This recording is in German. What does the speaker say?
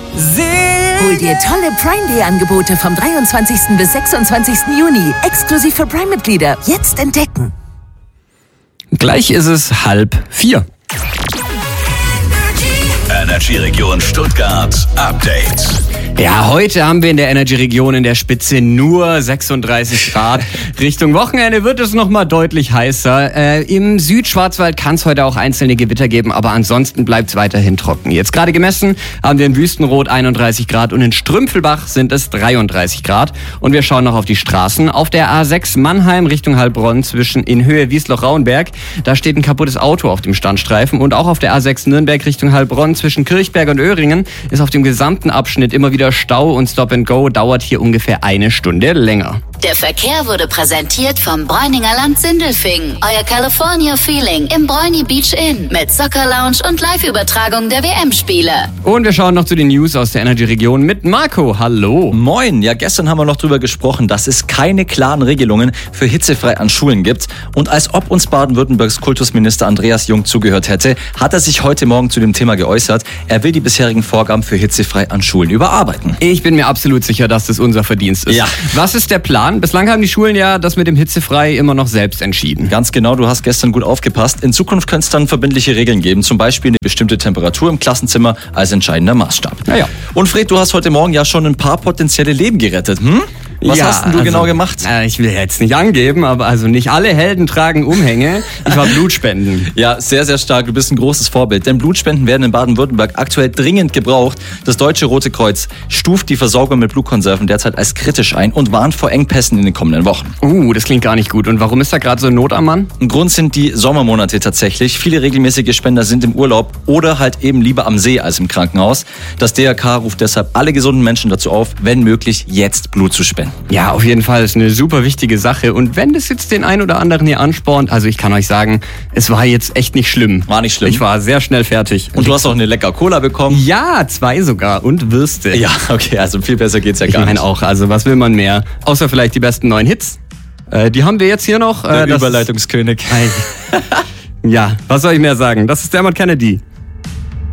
Hol dir tolle Prime-Day-Angebote vom 23. bis 26. Juni. Exklusiv für Prime-Mitglieder. Jetzt entdecken. Gleich ist es 3:30. Energy-Region Stuttgart Update. Ja, heute haben wir in der Energy-Region in der Spitze nur 36 Grad. Richtung Wochenende wird es nochmal deutlich heißer. Im Südschwarzwald kann es heute auch einzelne Gewitter geben, aber ansonsten bleibt es weiterhin trocken. Jetzt gerade gemessen haben wir in Wüstenrot 31 Grad und in Strümpfelbach sind es 33 Grad. Und wir schauen noch auf die Straßen. Auf der A6 Mannheim Richtung Heilbronn in Höhe Wiesloch-Rauenberg, da steht ein kaputtes Auto auf dem Standstreifen. Und auch auf der A6 Nürnberg Richtung Heilbronn zwischen Kirchberg und Öhringen ist auf dem gesamten Abschnitt immer wieder Stau und Stop and Go, dauert hier ungefähr eine Stunde länger. Der Verkehr wurde präsentiert vom Bräuninger Land Sindelfingen. Euer California Feeling im Bräuni Beach Inn mit Soccer Lounge und Live-Übertragung der WM-Spiele. Und wir schauen noch zu den News aus der Energy-Region mit Marco. Hallo. Moin. Ja, gestern haben wir noch drüber gesprochen, dass es keine klaren Regelungen für hitzefrei an Schulen gibt. Und als ob uns Baden-Württembergs Kultusminister Andreas Jung zugehört hätte, hat er sich heute Morgen zu dem Thema geäußert. Er will die bisherigen Vorgaben für hitzefrei an Schulen überarbeiten. Ich bin mir absolut sicher, dass das unser Verdienst ist. Ja. Was ist der Plan? Bislang haben die Schulen ja das mit dem hitzefrei immer noch selbst entschieden. Ganz genau, du hast gestern gut aufgepasst. In Zukunft könnte es dann verbindliche Regeln geben, zum Beispiel eine bestimmte Temperatur im Klassenzimmer als entscheidender Maßstab. Ja. Und Fred, du hast heute Morgen ja schon ein paar potenzielle Leben gerettet. Was hast denn du genau gemacht? Ich will jetzt nicht angeben, aber also nicht alle Helden tragen Umhänge. Ich war Blutspenden. Ja, sehr, sehr stark. Du bist ein großes Vorbild. Denn Blutspenden werden in Baden-Württemberg aktuell dringend gebraucht. Das Deutsche Rote Kreuz stuft die Versorgung mit Blutkonserven derzeit als kritisch ein und warnt vor Engpässen in den kommenden Wochen. Das klingt gar nicht gut. Und warum ist da gerade so Not am Mann? Ein Grund sind die Sommermonate tatsächlich. Viele regelmäßige Spender sind im Urlaub oder halt eben lieber am See als im Krankenhaus. Das DRK ruft deshalb alle gesunden Menschen dazu auf, wenn möglich, jetzt Blut zu spenden. Ja, auf jeden Fall ist eine super wichtige Sache. Und wenn das jetzt den einen oder anderen hier anspornt, also ich kann euch sagen, es war jetzt echt nicht schlimm. War nicht schlimm. Ich war sehr schnell fertig. Und du hast auch eine lecker Cola bekommen? Ja, 2 sogar und Würste. Ja, okay, also viel besser geht's ja gar nicht. Ich meine auch, also was will man mehr? Außer vielleicht die besten neuen Hits. Die haben wir jetzt hier noch. Der Überleitungskönig. Ja, was soll ich mehr sagen? Das ist Dermot Kennedy.